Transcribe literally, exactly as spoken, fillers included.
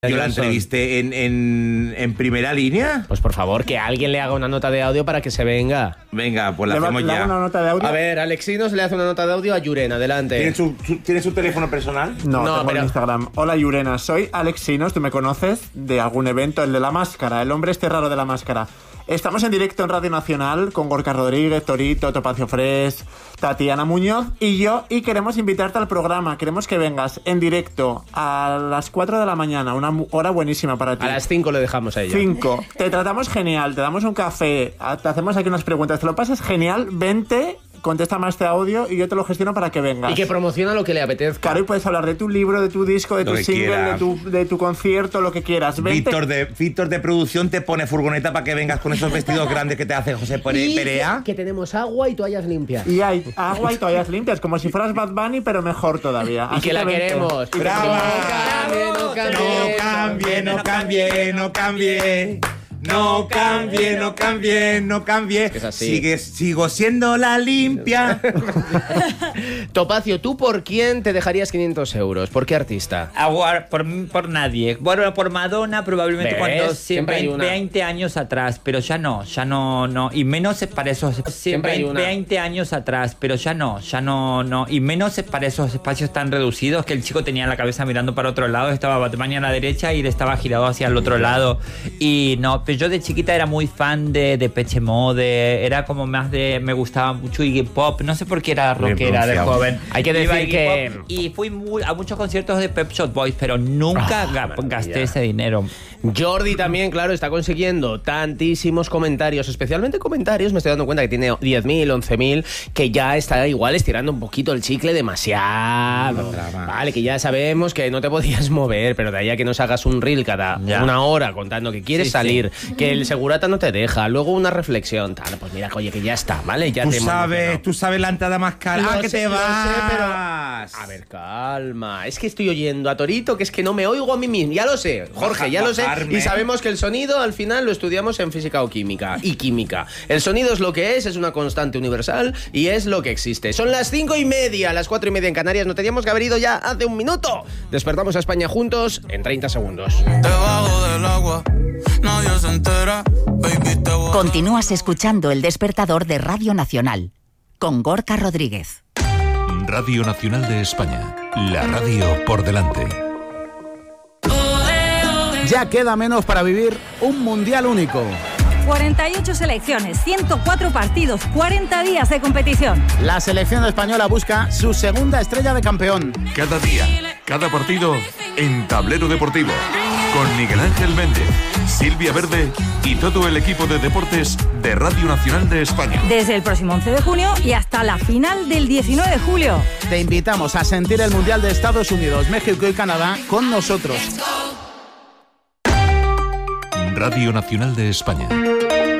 Yo la entrevisté en, en, en primera línea. Pues por favor, que alguien le haga una nota de audio para que se venga. Venga, pues la ¿Le hacemos va, ya. ¿Le hago una nota de audio? A ver, Alexinos le hace una nota de audio a Yuren, adelante. ¿Tiene su, su, ¿tiene su teléfono personal? No, No, tengo pero- en Instagram. Hola, Yurena, soy Alexinos, tú me conoces de algún evento, el de la máscara, el hombre este raro de la máscara. Estamos en directo en Radio Nacional con Gorka Rodríguez, Torito, Topacio Fres, Tatiana Muñoz y yo, y queremos invitarte al programa. Queremos que vengas en directo a las cuatro de la mañana, una mu- hora buenísima para ti. A las cinco le dejamos a ella. cinco. Te tratamos genial, te damos un café, a- te hacemos aquí unas preguntas, te lo pasas genial, vente, contéstame a este audio y yo te lo gestiono para que vengas. Y que promociona lo que le apetezca. Claro, y puedes hablar de tu libro, de tu disco, de Lo tu que single, quiera. de tu, de tu concierto, lo que quieras. Vente. Víctor de, Víctor de producción te pone furgoneta para que vengas con esos vestidos grandes que te hace José Pere- Y Perea. que tenemos agua y toallas limpias. Y hay agua y toallas limpias, como si fueras Bad Bunny, pero mejor todavía. Y Así que la vente. queremos. Y que- ¡Bravo! No cambie, No cambie, no cambie, no cambie. No cambie, no cambie, no cambie. Es así. Sigue, sigo siendo la limpia. Topacio, ¿tú por quién te dejarías quinientos euros? ¿Por qué artista? Agua, por, por nadie. Bueno, por Madonna probablemente ¿Ves? cuando Siempre hay una. veinte años atrás, pero ya no, ya no, no. Y menos para esos Siempre hay una. veinte años atrás, pero ya no, ya no, no. Y menos para esos espacios tan reducidos que el chico tenía la cabeza mirando para otro lado, estaba Batman a la derecha y él estaba girado hacia el otro lado. Y no, pero yo de chiquita era muy fan de, de Depeche Mode, era como más de, me gustaba mucho Iggy Pop, no sé por qué era Bien rockera de pronunciado. joven. Hay que Iba decir Iggy que- Pop y fui muy, a muchos conciertos de Pep Shop Boys, pero nunca Ah, ga- maravilla. gasté ese dinero. Jordi también, claro, está consiguiendo tantísimos comentarios, especialmente comentarios, me estoy dando cuenta que tiene diez mil, once mil, que ya está igual estirando un poquito el chicle demasiado. Vale, que ya sabemos que no te podías mover, pero de ahí a que nos hagas un reel cada Ya. una hora contando que quieres Sí, salir, que el segurata no te deja, luego una reflexión, tal, pues mira, oye, que ya está, ¿vale? Ya Tú te hemos sabes, mencionado. tú sabes la entrada más calma Lo que sé, te lo sé, vas. pero- A ver, calma. Es que estoy oyendo a Torito, que es que no me oigo a mí mismo. Ya lo sé, Jorge, ya lo sé. Bajarme. Y sabemos que el sonido al final lo estudiamos en física o química. Y química. El sonido es lo que es, es una constante universal y es lo que existe. Son las cinco y media, las cuatro y media en Canarias. No teníamos que haber ido ya hace un minuto. Despertamos a España juntos en treinta segundos. Debajo del agua, nadie se entera. Baby, te voy a- Continúas escuchando El Despertador de Radio Nacional con Gorka Rodríguez. Radio Nacional de España, la radio por delante. Ya queda menos para vivir un mundial único. cuarenta y ocho selecciones, ciento cuatro partidos, cuarenta días de competición. La selección española busca su segunda estrella de campeón. Cada día, cada partido en Tablero Deportivo. Con Miguel Ángel Méndez, Silvia Verde y todo el equipo de deportes de Radio Nacional de España. Desde el próximo once de junio y hasta la final del diecinueve de julio. Te invitamos a sentir el mundial de Estados Unidos, México y Canadá con nosotros. Radio Nacional de España.